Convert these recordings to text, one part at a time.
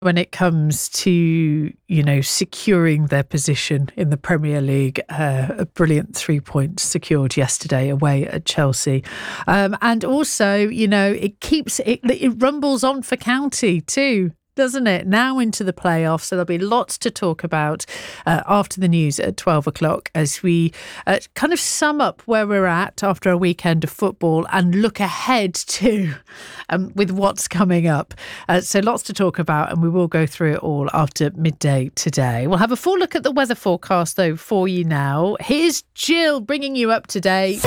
when it comes to, securing their position in the Premier League. A brilliant 3 points secured yesterday away at Chelsea. And also, it rumbles on for County too, doesn't it? Now into the playoffs. So there'll be lots to talk about after the news at 12 o'clock as we kind of sum up where we're at after a weekend of football and look ahead to with what's coming up. So lots to talk about, and we will go through it all after midday today. We'll have a full look at the weather forecast though for you now. Here's Jill bringing you up to date.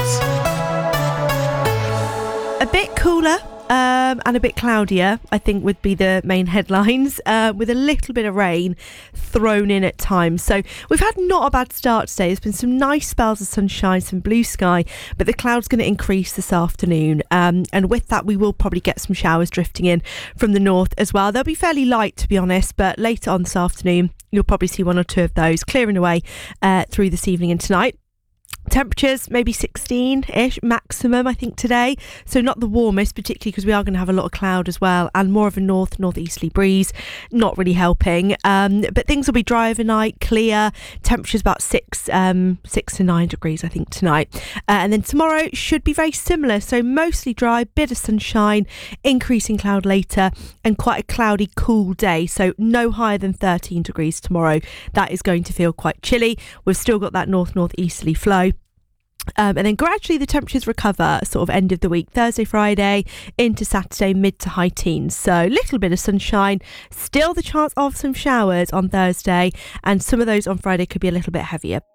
A bit cooler. And a bit cloudier, I think, would be the main headlines, with a little bit of rain thrown in at times. So we've had not a bad start today. There's been some nice spells of sunshine, some blue sky, but the cloud's going to increase this afternoon. And with that, we will probably get some showers drifting in from the north as well. They'll be fairly light, to be honest, but later on this afternoon, you'll probably see one or two of those clearing away through this evening and tonight. Temperatures maybe 16-ish maximum, I think, today. So not the warmest, particularly because we are going to have a lot of cloud as well, and more of a northeasterly breeze, not really helping. But things will be dry overnight, clear. Temperatures about 6 to 9 degrees, I think, tonight. And then tomorrow should be very similar. So mostly dry, bit of sunshine, increasing cloud later, and quite a cloudy, cool day. So no higher than 13 degrees tomorrow. That is going to feel quite chilly. We've still got that northeasterly flow. And then gradually the temperatures recover sort of end of the week, Thursday, Friday into Saturday, mid to high teens. So little bit of sunshine, still the chance of some showers on Thursday, and some of those on Friday could be a little bit heavier.